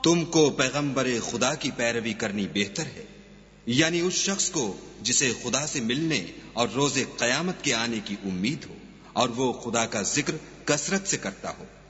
तुमको पैगंबर खुदा की पैरवी करनी बेहतर है, यानी उस शख्स को जिसे खुदा से मिलने और रोजे कयामत के आने की उम्मीद हो और वो खुदा का जिक्र कसरत से करता हो।